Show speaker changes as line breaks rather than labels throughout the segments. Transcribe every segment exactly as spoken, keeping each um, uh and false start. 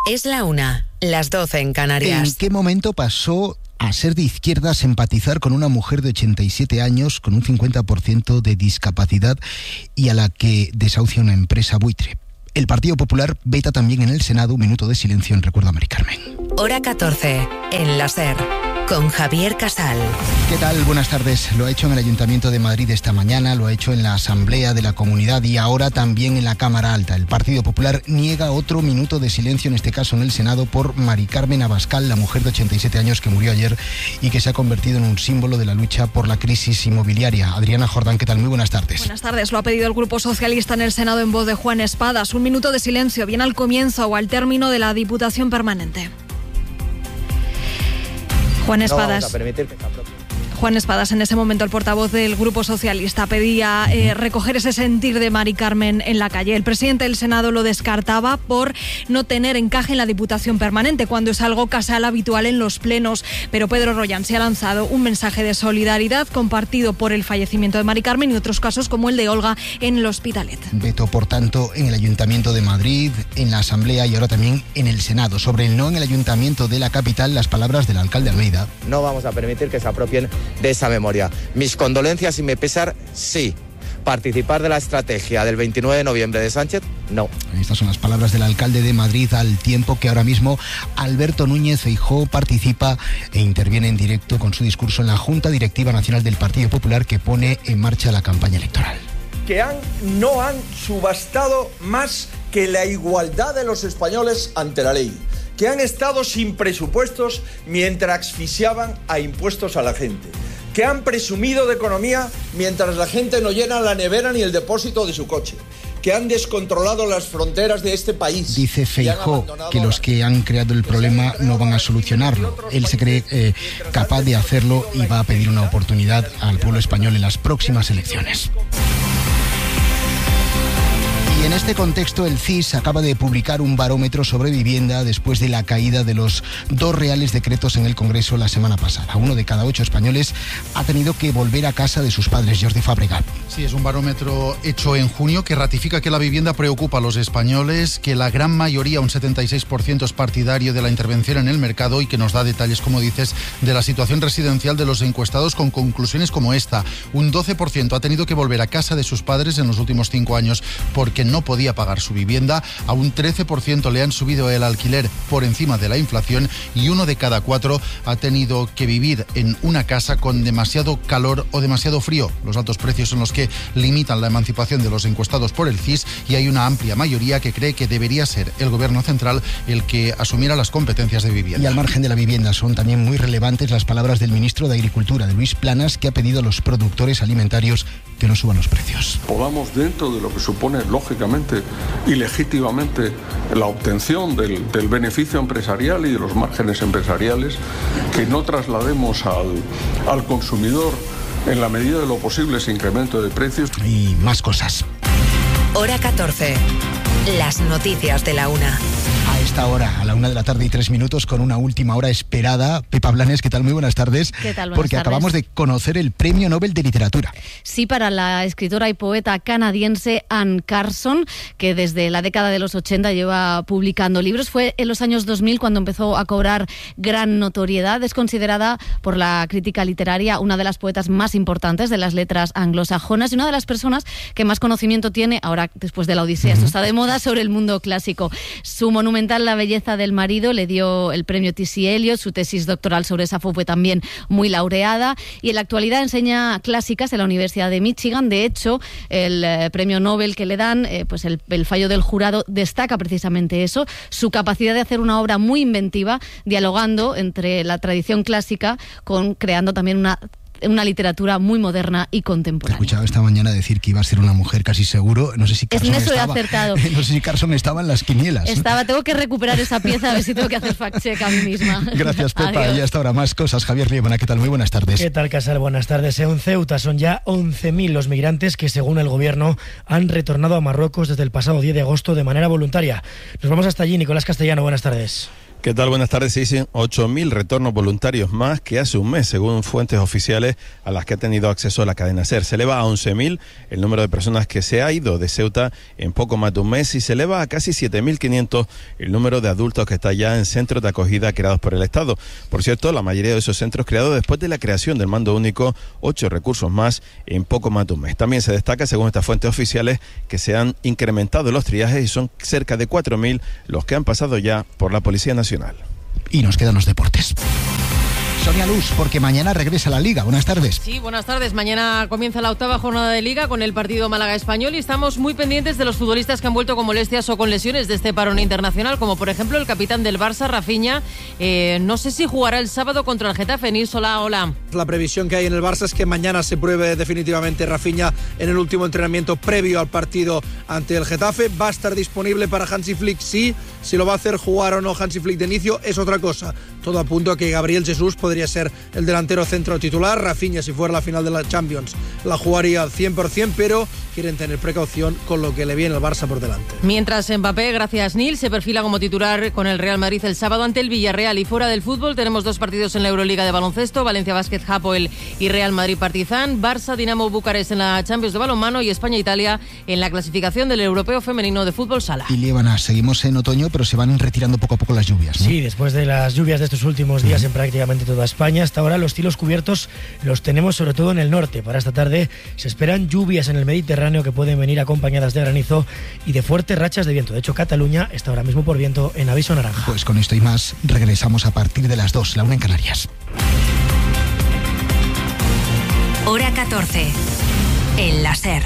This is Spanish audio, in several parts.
Es la una, las doce en Canarias.
¿En qué momento pasó a ser de izquierdas empatizar con una mujer de ochenta y siete años con un cincuenta por ciento de discapacidad y a la que desahucia una empresa buitre? El Partido Popular veta también en el Senado un minuto de silencio en recuerdo a Mari Carmen.
Hora catorce, en la SER, con Javier Casal.
¿Qué tal? Buenas tardes. Lo ha hecho en el Ayuntamiento de Madrid esta mañana, lo ha hecho en la Asamblea de la Comunidad y ahora también en la Cámara Alta. El Partido Popular niega otro minuto de silencio, en este caso en el Senado, por Mari Carmen Abascal, la mujer de ochenta y siete años que murió ayer y que se ha convertido en un símbolo de la lucha por la crisis inmobiliaria. Adriana Jordán, ¿qué tal? Muy buenas tardes.
Buenas tardes. Lo ha pedido el Grupo Socialista en el Senado en voz de Juan Espadas. Un minuto de silencio, bien al comienzo o al término de la Diputación Permanente. Juan Espadas.
No vamos a permitir que se apropie.
Juan Espadas, en ese momento el portavoz del Grupo Socialista pedía eh, recoger ese sentir de Mari Carmen en la calle. El presidente del Senado lo descartaba por no tener encaje en la Diputación Permanente, cuando es algo casual habitual en los plenos. Pero Pedro Rollán se ha lanzado un mensaje de solidaridad compartido por el fallecimiento de Mari Carmen y otros casos como el de Olga en el Hospitalet.
Veto, por tanto, en el Ayuntamiento de Madrid, en la Asamblea y ahora también en el Senado. Sobre el no en el Ayuntamiento de la capital, las palabras del alcalde Almeida.
No vamos a permitir que se apropien de esa memoria. Mis condolencias y mi pesar, sí. Participar de la estrategia del veintinueve de noviembre de Sánchez, no.
Estas son las palabras del alcalde de Madrid, al tiempo que ahora mismo Alberto Núñez Feijóo participa e interviene en directo con su discurso en la Junta Directiva Nacional del Partido Popular, que pone en marcha la campaña electoral.
Que han, no han subastado más que la igualdad de los españoles ante la ley, que han estado sin presupuestos mientras asfixiaban a impuestos a la gente, que han presumido de economía mientras la gente no llena la nevera ni el depósito de su coche, que han descontrolado las fronteras de este país.
Dice Feijóo que los que han creado el problema no van a solucionarlo. Él se cree eh, capaz de hacerlo y va a pedir una oportunidad al pueblo español en las próximas elecciones. Y en este contexto, el C I S acaba de publicar un barómetro sobre vivienda después de la caída de los dos reales decretos en el Congreso la semana pasada. Uno de cada ocho españoles ha tenido que volver a casa de sus padres. Jordi Fabregat.
Sí, es un barómetro hecho en junio que ratifica que la vivienda preocupa a los españoles, que la gran mayoría, un setenta y seis por ciento, es partidario de la intervención en el mercado y que nos da detalles, como dices, de la situación residencial de los encuestados, con conclusiones como esta. Un doce por ciento ha tenido que volver a casa de sus padres en los últimos cinco años porque no no podía pagar su vivienda, a un trece por ciento le han subido el alquiler por encima de la inflación y uno de cada cuatro ha tenido que vivir en una casa con demasiado calor o demasiado frío. Los altos precios son los que limitan la emancipación de los encuestados por el C I S y hay una amplia mayoría que cree que debería ser el Gobierno central el que asumiera las competencias de vivienda.
Y al margen de la vivienda son también muy relevantes las palabras del ministro de Agricultura, de Luis Planas, que ha pedido a los productores alimentarios que no suban los precios.
Podamos, dentro de lo que supone lógicamente y legítimamente la obtención del, del beneficio empresarial y de los márgenes empresariales, que no traslademos al, al consumidor en la medida de lo posible ese incremento de precios.
Y más cosas.
Hora catorce. Las noticias de la una.
A esta hora, a la una de la tarde y tres minutos, con una última hora esperada. Pepa Blanes, ¿qué tal? Muy buenas tardes.
¿Qué tal? Buenas
Porque
tardes.
Acabamos de conocer el Premio Nobel de Literatura.
Sí, para la escritora y poeta canadiense Anne Carson, que desde la década de los ochenta lleva publicando libros. Fue en los años dos mil cuando empezó a cobrar gran notoriedad. Es considerada por la crítica literaria una de las poetas más importantes de las letras anglosajonas y una de las personas que más conocimiento tiene, ahora después de la Odisea, uh-huh. esto está de moda, sobre el mundo clásico. Su monumental La belleza del marido le dio el premio T C Eliot, su tesis doctoral sobre Safo fue también muy laureada y en la actualidad enseña clásicas en la Universidad de Michigan. De hecho, el eh, premio Nobel que le dan, eh, pues el, el fallo del jurado destaca precisamente eso, su capacidad de hacer una obra muy inventiva, dialogando entre la tradición clásica con creando también una una literatura muy moderna y contemporánea.
Te he escuchado esta mañana decir que iba a ser una mujer casi seguro. No sé si Carson
en eso
estaba,
he acertado.
No sé si Carson estaba en las quinielas.
Estaba, tengo que recuperar esa pieza, a ver si tengo que hacer fact-check a mí misma.
Gracias, Pepa.
Adiós.
Y hasta ahora más cosas. Javier Liebona, ¿qué tal? Muy buenas tardes.
¿Qué tal, Casal? Buenas tardes. En Ceuta son ya once mil los migrantes que, según el gobierno, han retornado a Marruecos desde el pasado diez de agosto de manera voluntaria. Nos vamos hasta allí. Nicolás Castellano, buenas tardes.
¿Qué tal? Buenas tardes. Se dicen ocho mil retornos voluntarios más que hace un mes, según fuentes oficiales a las que ha tenido acceso la cadena SER. Se eleva a once mil el número de personas que se ha ido de Ceuta en poco más de un mes y se eleva a casi siete mil quinientos el número de adultos que está ya en centros de acogida creados por el Estado. Por cierto, la mayoría de esos centros creados después de la creación del mando único, ocho recursos más en poco más de un mes. También se destaca, según estas fuentes oficiales, que se han incrementado los triajes y son cerca de cuatro mil los que han pasado ya por la Policía Nacional.
Y nos quedan los deportes. Sonia Luz, porque mañana regresa la Liga. Buenas tardes.
Sí, buenas tardes. Mañana comienza la octava jornada de Liga con el partido Málaga-Español y estamos muy pendientes de los futbolistas que han vuelto con molestias o con lesiones de este parón internacional, como por ejemplo el capitán del Barça, Rafinha. Eh, no sé si jugará el sábado contra el Getafe. Nils, hola, hola.
La previsión que hay en el Barça es que mañana se pruebe definitivamente Rafinha en el último entrenamiento previo al partido ante el Getafe. Va a estar disponible para Hansi Flick, sí. Si lo va a hacer jugar o no Hansi Flick de inicio es otra cosa. Todo apunta a que Gabriel Jesús podría ser el delantero centro titular. Rafinha, si fuera la final de la Champions, la jugaría al cien por ciento, pero quieren tener precaución con lo que le viene al Barça por delante.
Mientras Mbappé, gracias Nil, se perfila como titular con el Real Madrid el sábado ante el Villarreal. Y fuera del fútbol tenemos dos partidos en la Euroliga de baloncesto: Valencia Basket Hapoel y Real Madrid Partizan, Barça Dinamo Bucarest en la Champions de balonmano y España-Italia en la clasificación del Europeo Femenino de Fútbol Sala.
Y Líbana, seguimos en otoño, pero se van retirando poco a poco las lluvias, ¿no?
Sí, después de las lluvias de estos últimos días en prácticamente toda España, hasta ahora los cielos cubiertos los tenemos sobre todo en el norte. Para esta tarde se esperan lluvias en el Mediterráneo que pueden venir acompañadas de granizo y de fuertes rachas de viento. De hecho, Cataluña está ahora mismo por viento en aviso naranja.
Pues con esto y más regresamos a partir de las dos, la una en Canarias.
Hora catorce, en la SER.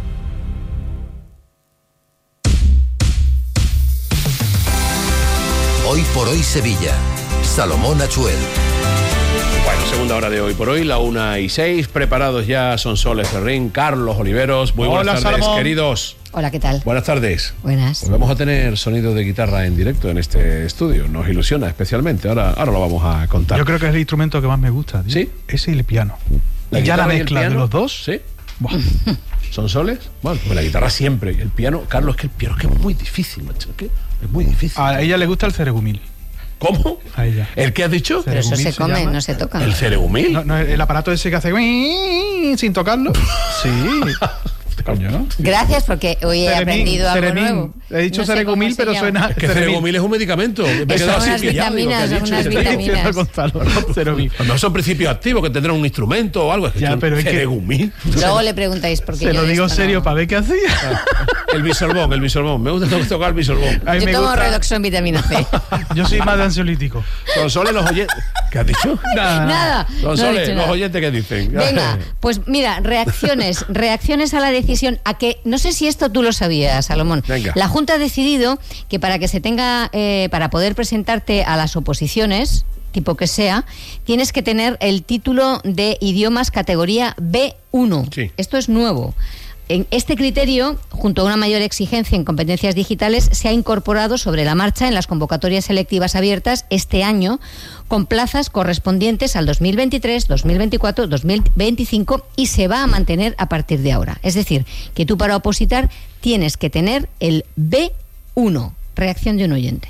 Hoy por hoy Sevilla. Salomón Achuel.
Bueno, segunda hora de Hoy por Hoy, la una y seis. Preparados ya Sonsoles Ferrín, Carlos Oliveros. Muy buenas Hola, tardes, Salomón. Queridos.
Hola, ¿qué tal?
Buenas tardes.
Buenas.
Pues vamos a tener sonido de guitarra en directo en este estudio. Nos ilusiona especialmente. Ahora, ahora lo vamos a contar.
Yo creo que es el instrumento que más me gusta, tío.
¿Sí?
Ese y el piano.
¿La
y ya la
guitarra y el
mezcla de
piano?
los dos.
Sí. ¿Sonsoles? Bueno, pues la guitarra siempre. El piano, Carlos, es que el piano es que es muy difícil, macho. ¿Qué? Es muy difícil.
A ella le gusta el ceregumil.
¿Cómo?
A ella.
¿El qué has dicho?
Pero eso se come,
se
no se toca.
¿El ceregumil?
No, no, el aparato ese que hace sin tocarlo. Sí. Coño.
Gracias, porque hoy he
Ceremín,
aprendido algo
ceremín.
nuevo.
He dicho
No sé
ceregumil,
cómo se
pero
llama.
suena...
Es que ceregumil es un medicamento. Me he
Son
quedado así
unas
pillado,
vitaminas,
lo que has
son unas
dicho.
vitaminas.
Ceregumil.
No son principios activos que tendrán un instrumento o algo. Es que
Ya,
son
pero es que-
ceregumil.
Luego le preguntáis por qué.
Se
yo
lo
de
digo
esto
serio
no-
para ver qué hacía.
El bisorbón, el bisorbón. Me gusta tocar el bisorbón.
A mí
Yo
me
tomo
gusta-
redoxón vitamina C.
Yo soy más de ansiolítico.
Sonsoles, los oyentes. ¿Qué has dicho?
Nada,
Nada. no he
Sonsoles,
dicho
los
nada.
oyentes, ¿qué dicen?
Venga, pues mira, reacciones, reacciones a la decisión, a que, no sé si esto tú lo sabías, Salomón.
Venga.
La Junta ha decidido que para que se tenga, eh, para poder presentarte a las oposiciones, tipo que sea, tienes que tener el título de idiomas categoría B uno.
Sí.
Esto es nuevo. En este criterio, junto a una mayor exigencia en competencias digitales, se ha incorporado sobre la marcha en las convocatorias selectivas abiertas este año, con plazas correspondientes al dos mil veintitrés, dos mil veinticuatro, dos mil veinticinco y se va a mantener a partir de ahora. Es decir, que tú para opositar tienes que tener el B uno. Reacción de un oyente.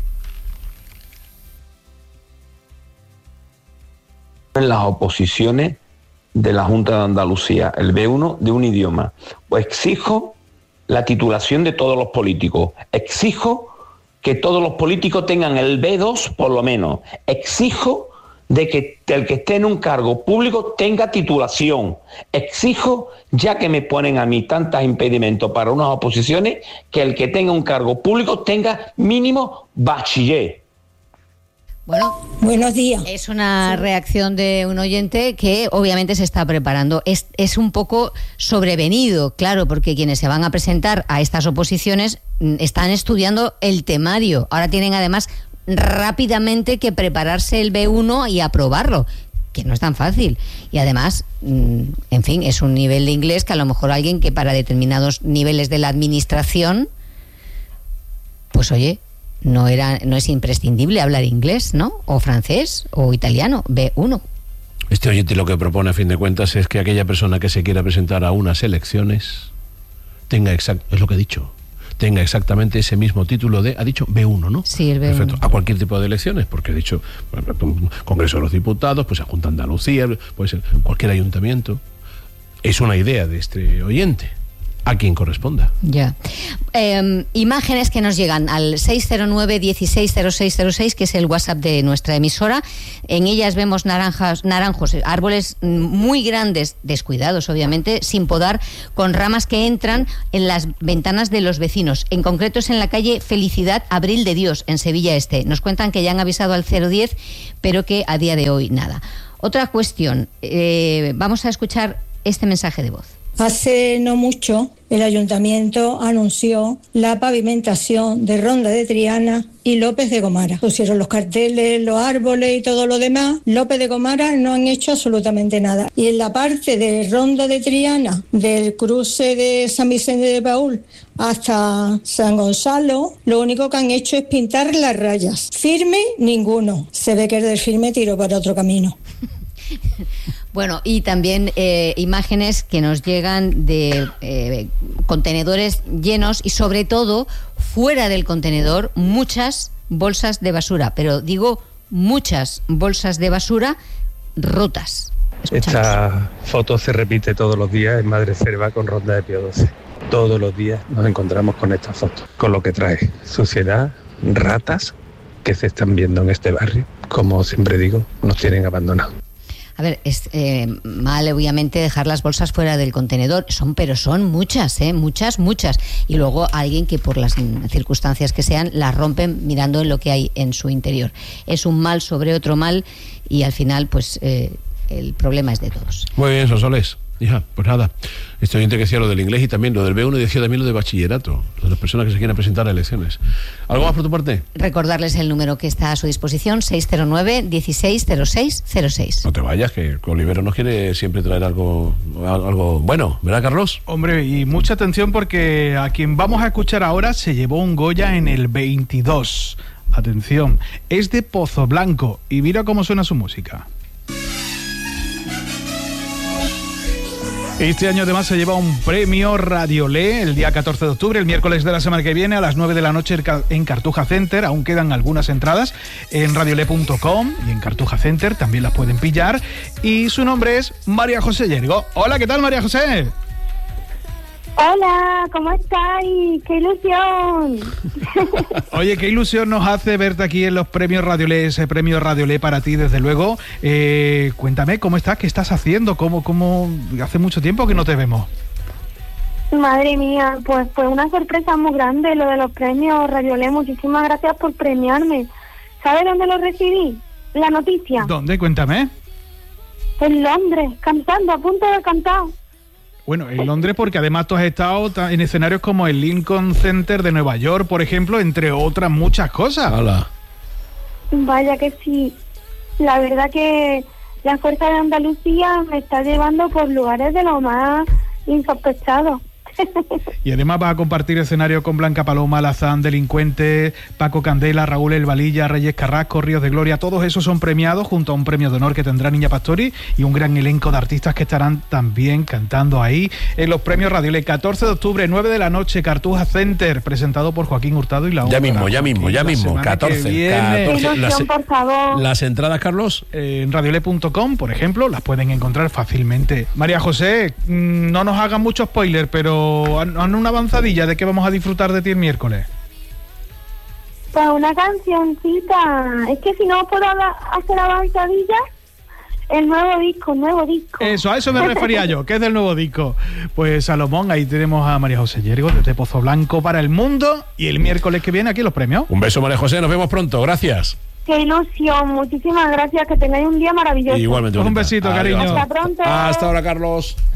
En las oposiciones de la Junta de Andalucía, el B uno de un idioma. Pues exijo la titulación de todos los políticos. Exijo que todos los políticos tengan el B dos por lo menos. Exijo de que el que esté en un cargo público tenga titulación. Exijo, ya que me ponen a mí tantos impedimentos para unas oposiciones, que el que tenga un cargo público tenga mínimo bachiller.
Bueno, buenos días. Es una reacción de un oyente que obviamente se está preparando. Es, es un poco sobrevenido, claro, porque quienes se van a presentar a estas oposiciones mm, están estudiando el temario. Ahora tienen además rápidamente que prepararse el B uno y aprobarlo, que no es tan fácil. Y además, mm, en fin, es un nivel de inglés que a lo mejor alguien que para determinados niveles de la administración, pues oye, no era, no es imprescindible hablar inglés, ¿no? O francés o italiano, B uno.
Este oyente lo que propone a fin de cuentas es que aquella persona que se quiera presentar a unas elecciones tenga exacto, es lo que he dicho, tenga exactamente ese mismo título de, ha dicho B uno, ¿no?
Sí, el B uno.
Perfecto. A cualquier tipo de elecciones, porque he dicho, bueno, Congreso de los Diputados, pues a Junta de Andalucía, puede ser cualquier ayuntamiento. Es una idea de este oyente, a quien corresponda.
Ya. Eh, imágenes que nos llegan al seis cero nueve, dieciséis cero seis cero seis, que es el WhatsApp de nuestra emisora. En ellas vemos naranjas, naranjos, árboles muy grandes, descuidados obviamente, sin podar, con ramas que entran en las ventanas de los vecinos. En concreto es en la calle Felicidad Abril de Dios, en Sevilla Este. Nos cuentan que ya han avisado al cero diez, pero que a día de hoy nada. Otra cuestión, eh, vamos a escuchar este mensaje de voz.
Hace no mucho el ayuntamiento anunció la pavimentación de Ronda de Triana y López de Gomara. Pusieron los carteles, los árboles y todo lo demás. López de Gomara no han hecho absolutamente nada. Y en la parte de Ronda de Triana, del cruce de San Vicente de Paúl hasta San Gonzalo, lo único que han hecho es pintar las rayas. Firme, ninguno. Se ve que el del firme tiró para otro camino.
Bueno, y también eh, imágenes que nos llegan de eh, contenedores llenos y sobre todo fuera del contenedor muchas bolsas de basura, pero digo muchas bolsas de basura rotas. Escuchamos.
Esta foto se repite todos los días en Madre Cerva con Ronda de Pío doce. Todos los días nos encontramos con esta foto, con lo que trae suciedad, ratas que se están viendo en este barrio. Como siempre digo, nos tienen abandonados.
A ver, es eh, mal obviamente dejar las bolsas fuera del contenedor, son, pero son muchas, ¿eh? muchas, muchas. Y luego alguien que por las circunstancias que sean las rompen mirando en lo que hay en su interior. Es un mal sobre otro mal y al final pues eh, el problema es de todos.
Muy bien, Sonsoles. Hija, pues nada, este oyente que decía lo del inglés y también lo del B uno y decía también lo de bachillerato, de las personas que se quieren presentar a elecciones. ¿Algo más por tu parte?
Recordarles el número que está a su disposición, seis cero nueve, dieciséis cero seis cero seis.
No te vayas, que Olivero nos quiere siempre traer algo, algo bueno, ¿verdad, Carlos?
Hombre, y mucha atención porque a quien vamos a escuchar ahora se llevó un Goya en el veintidós. Atención, es de Pozo Blanco y mira cómo suena su música. Este año además se lleva un premio Radiolé el día catorce de octubre, el miércoles de la semana que viene a las nueve de la noche en Cartuja Center. Aún quedan algunas entradas en radiolé punto com y en Cartuja Center también las pueden pillar. Y su nombre es María José Yergo. Hola, ¿qué tal, María José?
Hola, ¿cómo estáis? ¡Qué ilusión!
Oye, qué ilusión nos hace verte aquí en los premios Radiolé, ese premio Radiolé para ti, desde luego. Eh, cuéntame, ¿cómo estás? ¿Qué estás haciendo? ¿Cómo, cómo? Hace mucho tiempo que no te vemos.
Madre mía, pues fue una sorpresa muy grande lo de los premios Radiolé. Muchísimas gracias por premiarme. ¿Sabes dónde lo recibí? La noticia.
¿Dónde? Cuéntame.
En Londres, cantando, a punto de cantar.
Bueno, en Londres porque además tú has estado en escenarios como el Lincoln Center de Nueva York, por ejemplo, entre otras muchas cosas.
Hola.
Vaya que sí. La verdad que la Fuerza de Andalucía me está llevando por lugares de lo más insospechados.
Y además vas a compartir escenario con Blanca Paloma, Lazán, Delincuente, Paco Candela, Raúl El Valilla, Reyes Carrasco, Ríos de Gloria. Todos esos son premiados junto a un premio de honor que tendrá Niña Pastori y un gran elenco de artistas que estarán también cantando ahí en los premios Radiolé. catorce de octubre, nueve de la noche, Cartuja Center, presentado por Joaquín Hurtado y la
Ya mismo, ya mismo, ya mismo, catorce.
catorce. Las, por favor.
Las entradas, Carlos,
eh, en radiolé punto com, por ejemplo, las pueden encontrar fácilmente. María José, mmm, no nos hagan mucho spoiler, pero han una avanzadilla de que vamos a disfrutar de ti el miércoles.
Pues una cancioncita. Es que si no puedo hacer avanzadilla, el nuevo disco, el nuevo disco.
Eso, a eso me refería yo, que es del nuevo disco. Pues Salomón, ahí tenemos a María José Yergo desde Pozo Blanco para el mundo y el miércoles que viene aquí los premios.
Un beso, María José, nos vemos pronto, gracias.
Qué ilusión, muchísimas gracias, que tengáis un día maravilloso.
Igualmente.
Un besito,
Adiós.
cariño.
Hasta pronto.
Hasta ahora, Carlos.